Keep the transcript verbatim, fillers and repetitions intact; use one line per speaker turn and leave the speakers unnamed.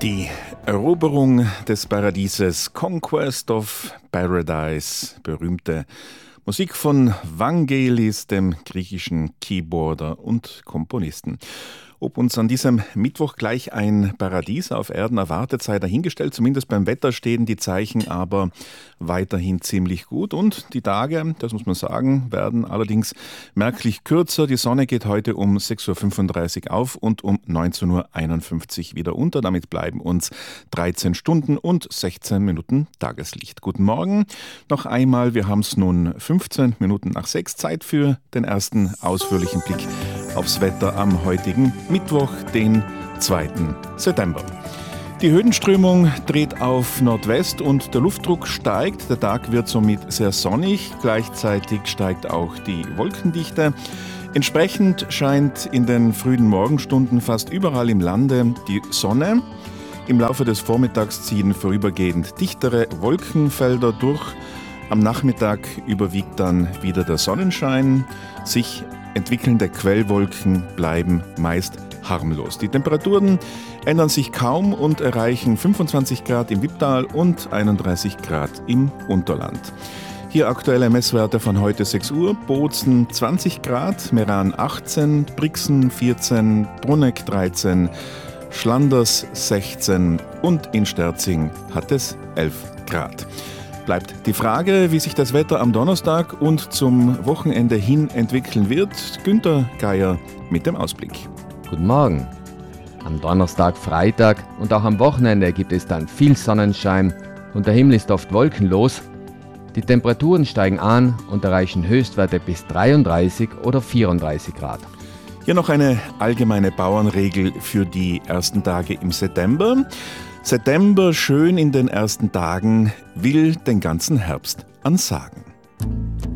Die Eroberung des Paradieses, Conquest of Paradise, berühmte Musik von Vangelis, dem griechischen Keyboarder und Komponisten. Ob uns an diesem Mittwoch gleich ein Paradies auf Erden erwartet, sei dahingestellt. Zumindest beim Wetter stehen die Zeichen aber weiterhin ziemlich gut. Und die Tage, das muss man sagen, werden allerdings merklich kürzer. Die Sonne geht heute um sechs Uhr fünfunddreißig auf und um neunzehn Uhr einundfünfzig wieder unter. Damit bleiben uns dreizehn Stunden und sechzehn Minuten Tageslicht. Guten Morgen. Noch einmal, wir haben es nun fünfzehn Minuten nach sechs. Zeit für den ersten ausführlichen Blick aufs Wetter am heutigen Mittwoch, den zweiten September. Die Höhenströmung dreht auf Nordwest und der Luftdruck steigt. Der Tag wird somit sehr sonnig. Gleichzeitig steigt auch die Wolkendichte. Entsprechend scheint in den frühen Morgenstunden fast überall im Lande die Sonne. Im Laufe des Vormittags ziehen vorübergehend dichtere Wolkenfelder durch. Am Nachmittag überwiegt dann wieder der Sonnenschein. Sich entwickelnde Quellwolken bleiben meist harmlos. Die Temperaturen ändern sich kaum und erreichen fünfundzwanzig Grad im Wipptal und einunddreißig Grad im Unterland. Hier aktuelle Messwerte von heute sechs Uhr. Bozen zwanzig Grad, Meran achtzehn, Brixen vierzehn, Bruneck dreizehn, Schlanders sechzehn und in Sterzing hat es elf Grad. Bleibt die Frage, wie sich das Wetter am Donnerstag und zum Wochenende hin entwickeln wird. Günther Geier mit dem Ausblick.
Guten Morgen. Am Donnerstag, Freitag und auch am Wochenende gibt es dann viel Sonnenschein und der Himmel ist oft wolkenlos. Die Temperaturen steigen an und erreichen Höchstwerte bis dreiunddreißig oder vierunddreißig Grad.
Hier noch eine allgemeine Bauernregel für die ersten Tage im September. September schön in den ersten Tagen will den ganzen Herbst ansagen.